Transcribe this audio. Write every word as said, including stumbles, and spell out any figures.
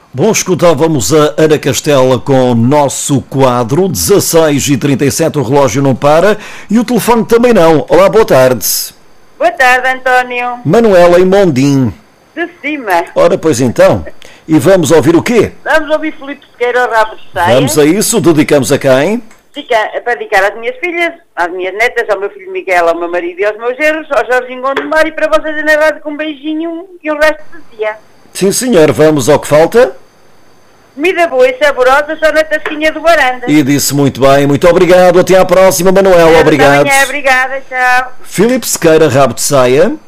Bom, escutávamos a Ana Castela com o nosso quadro, dezasseis e trinta e sete, o relógio não para e o telefone também não. Olá, boa tarde. Boa tarde, António. Manuela em Mondim. De cima. Ora, pois então. E vamos ouvir o quê? Vamos ouvir Filipe Sequeira ao rabo de saia. Vamos a isso, dedicamos a quem? Dica, para dedicar às minhas filhas, às minhas netas, ao meu filho Miguel, ao meu marido e aos meus genros, ao Jorginho Gondomar e para vocês na rádio com um beijinho e o resto do dia. Sim, senhor, vamos ao que falta. Comida boa e saborosa só na tasquinha do varanda. E disse muito bem, muito obrigado, até à próxima, Manuela, obrigado. Até amanhã, obrigada, tchau. Filipe Sequeira, rabo de saia.